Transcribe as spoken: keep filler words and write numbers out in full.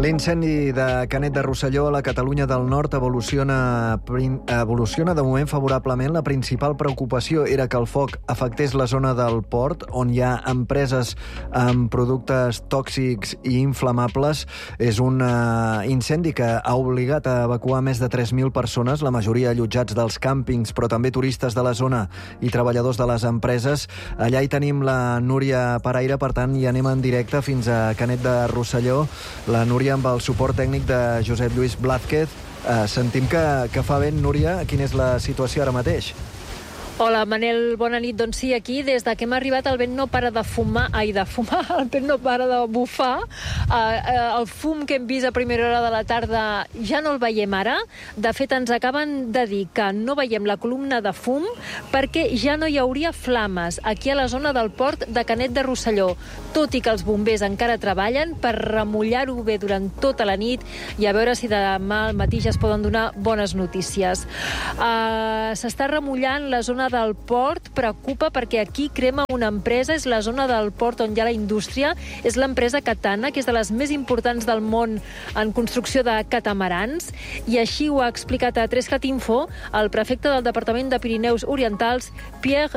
L'incendi de Canet de Rosselló a la Catalunya del Nord evoluciona, evoluciona de moment favorablement. La principal preocupació era que el foc afectés la zona del port, on hi ha empreses amb productes tòxics i inflamables. És un uh, incendi que ha obligat a evacuar més de tres mil persones, la majoria allotjats dels càmpings, però també turistes de la zona i treballadors de les empreses. Allà hi tenim la Núria Paraire, per tant, hi anem en directe fins a Canet de Rosselló. La Núria amb el suport tècnic de Josep Lluís Blázquez. Eh, sentim que, que fa vent, Núria. Quina és la situació ara mateix? Hola, Manel, bona nit. Doncs sí, aquí, des de que hem arribat, el vent no para de fumar, ai, de fumar, el vent no para de bufar. Uh, uh, el fum que hem vist a primera hora de la tarda ja no el veiem ara. De fet, ens acaben de dir que no veiem la columna de fum perquè ja no hi hauria flames aquí a la zona del port de Canet de Rosselló, tot i que els bombers encara treballen per remullar-ho bé durant tota la nit i a veure si demà al matí ja es poden donar bones notícies. Uh, s'està remullant la zona del port, preocupa perquè aquí crema una empresa, és la zona del port on hi ha la indústria, és l'empresa Katana, que és de les més importants del món en construcció de catamarans, i així ho ha explicat a Trescat Info el prefecte del Departament de Pirineus Orientals, Pierre